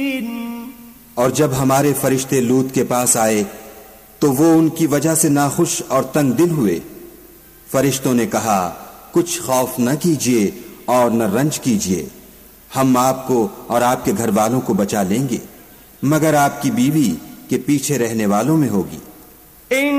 और जब हमारे फरिश्ते लूत के पास आए तो वो उनकी वजह से नाखुश और तंग दिल हुए। फरिश्तों ने कहा, कुछ खौफ न कीजिए और न रंज कीजिए, हम आपको और आपके घर वालों को बचा लेंगे, मगर आपकी बीवी के पीछे रहने वालों में होगी।